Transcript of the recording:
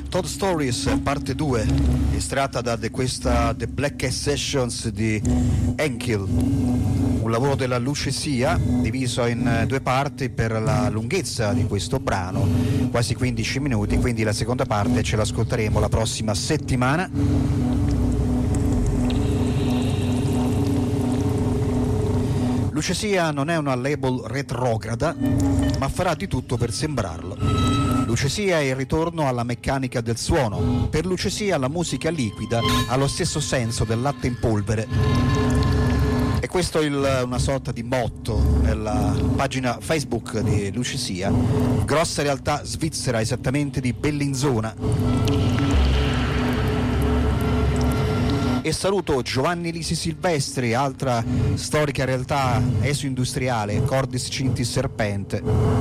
Todd Stories parte 2, estratta da questa The Black Cat Sessions di Enkill, un lavoro della Lucesia diviso in due parti per la lunghezza di questo brano, quasi 15 minuti, quindi la seconda parte ce l'ascolteremo la prossima settimana. Lucesia non è una label retrograda, ma farà di tutto per sembrarlo. Lucesia è il ritorno alla meccanica del suono. Per Lucesia la musica liquida ha lo stesso senso del latte in polvere. E questo è una sorta di motto nella pagina Facebook di Lucesia, grossa realtà svizzera, esattamente di Bellinzona. E saluto Giovanni Lisi Silvestri, altra storica realtà esoindustriale, Cordis Cinti Serpente.